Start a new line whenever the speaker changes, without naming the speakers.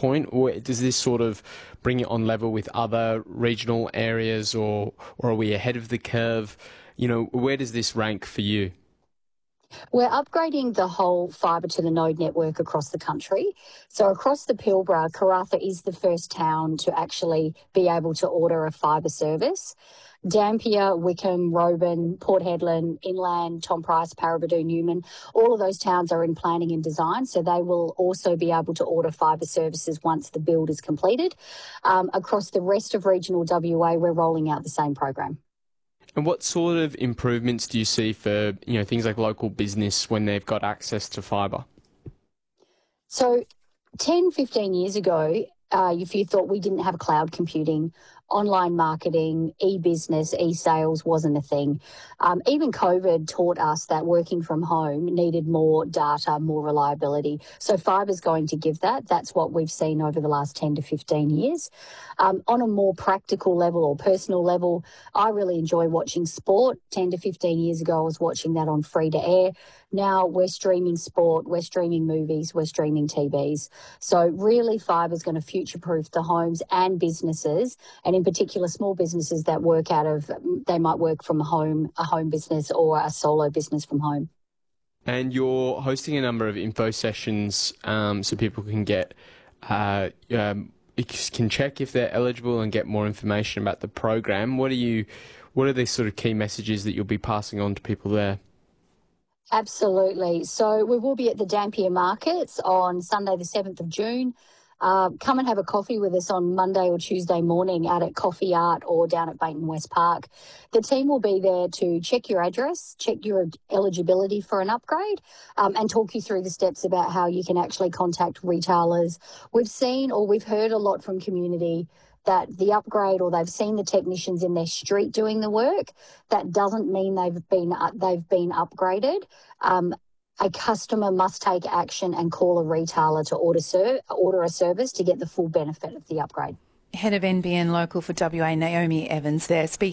point, or does this sort of bring it on level with other regional areas, or are we ahead of the curve? You know, where does this rank for you?
We're upgrading the whole fibre to the node network across the country. So across the Pilbara, Karratha is the first town to actually be able to order a fibre service. Dampier, Wickham, Roban, Port Hedland, Inland, Tom Price, Paraburdoo, Newman, all of those towns are in planning and design, so they will also be able to order fibre services once the build is completed. Across the rest of regional WA, we're rolling out the same program.
And what sort of improvements do you see for, you know, things like local business when they've got access to fibre?
So 10, 15 years ago, if you thought we didn't have cloud computing, online marketing, e-business, e-sales wasn't a thing. Even COVID taught us that working from home needed more data, more reliability. So fibre is going to give that. That's what we've seen over the last 10 to 15 years. On a more practical level or personal level, I really enjoy watching sport. 10 to 15 years ago, I was watching that on free to air. Now we're streaming sport, we're streaming movies, we're streaming TVs. So really fibre is going to future-proof the homes and businesses, and in particular small businesses that work out of, they might work from home, a home business or a solo business from home.
And you're hosting a number of info sessions so people can get can check if they're eligible and get more information about the program. What are the sort of key messages that you'll be passing on to people there?
Absolutely. So we will be at the Dampier Markets on Sunday the 7th of June. Come and have a coffee with us on Monday or Tuesday morning out at Coffee Art or down at Bainton West Park. The team will be there to check your address, check your eligibility for an upgrade, and talk you through the steps about how you can actually contact retailers. We've seen or we've heard a lot from community that the upgrade, or they've seen the technicians in their street doing the work. That doesn't mean they've been upgraded. A customer must take action and call a retailer to order a service to get the full benefit of the upgrade.
Head of NBN Local for WA, Naomi Evans there, speaking